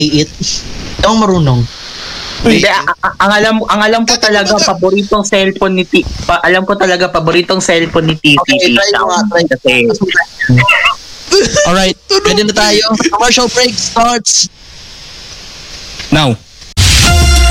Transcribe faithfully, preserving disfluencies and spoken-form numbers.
i-it. Hindi ako marunong. Hindi, a- a- ang alam ang alam ko talaga paboritong cellphone ni T. Pa, alam ko talaga paboritong cellphone ni T. Okay, try mo nga, try. Kasi Alright, ready na tayo. Commercial break starts Now.